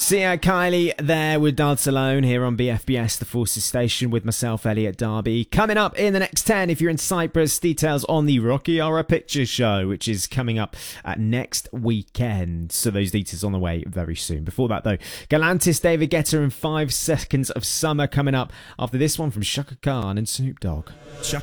Sia Kylie there with Dance Alone here on BFBS, the Forces Station, with myself, Elliot Darby. Coming up in the next 10, if you're in Cyprus, details on the Rocky Horror Picture Show, which is coming up next weekend. So those details on the way very soon. Before that, though, Galantis, David Guetta and 5 Seconds of Summer coming up after this one from Chaka Khan and Snoop Dogg.